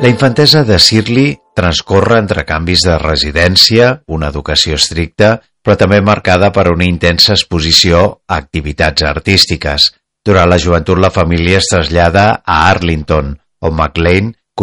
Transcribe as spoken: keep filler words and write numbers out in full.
La infantesa de Shirley transcorre entre canvis de residència, una educació estricta, però també marcada per una intensa exposició a activitats artístiques. Durant la joventut la família es trasllada a Arlington, on McLean